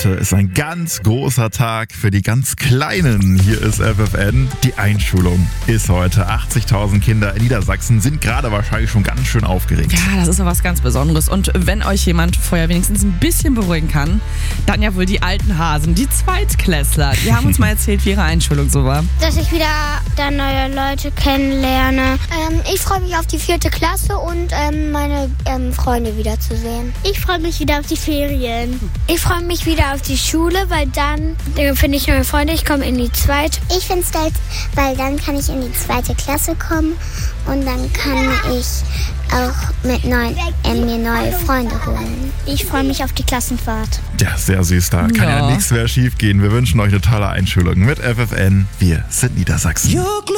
Heute ist ein ganz großer Tag für die ganz Kleinen. Hier ist FFN. Die Einschulung ist heute. 80.000 Kinder in Niedersachsen sind gerade wahrscheinlich schon ganz schön aufgeregt. Ja, das ist doch was ganz Besonderes. Und wenn euch jemand vorher wenigstens ein bisschen beruhigen kann, dann ja wohl die alten Hasen, die Zweitklässler. Die haben uns mal erzählt, wie ihre Einschulung so war. Dass ich wieder da neue Leute kennenlerne. Ich freue mich auf die 4. Klasse und meine Freunde wiederzusehen. Ich freue mich wieder auf die Ferien. Ich freue mich wieder auf die Schule, weil dann finde ich neue Freunde. Ich komme in die 2. Ich finde es stolz, weil dann kann ich in die 2. Klasse kommen und dann kann ich auch mit mir neue Freunde holen. Ich freue mich auf die Klassenfahrt. Ja, sehr süß. Da kann ja nichts mehr schief gehen. Wir wünschen euch eine tolle Einschulung mit FFN. Wir sind Niedersachsen.